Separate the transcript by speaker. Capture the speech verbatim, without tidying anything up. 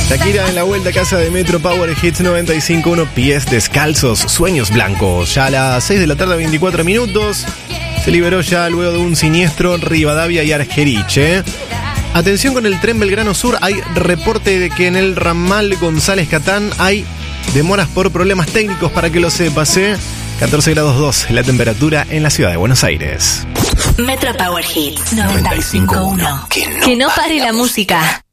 Speaker 1: Shakira en la vuelta a casa de Metro Power Hits noventa y cinco punto uno. Pies descalzos, sueños blancos. Ya a las seis de la tarde, veinticuatro minutos. Se liberó ya luego de un siniestro Rivadavia y Argerich. Atención con el tren Belgrano Sur. Hay reporte de que en el ramal González Catán hay demoras por problemas técnicos, para que lo sepas, ¿eh? catorce grados dos la temperatura en la ciudad de Buenos Aires.
Speaker 2: Metro Power Hits noventa y cinco punto uno.
Speaker 3: Que no pare la música.